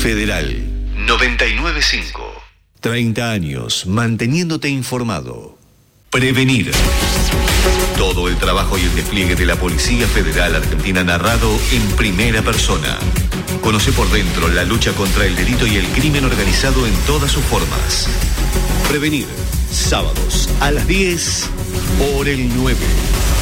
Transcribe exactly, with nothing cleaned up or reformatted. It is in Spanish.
Federal noventa y nueve punto cinco. treinta años manteniéndote informado. Prevenir. Todo el trabajo y el despliegue de la Policía Federal Argentina narrado en primera persona. Conoce por dentro la lucha contra el delito y el crimen organizado en todas sus formas. Prevenir. Sábados a las diez por el nueve.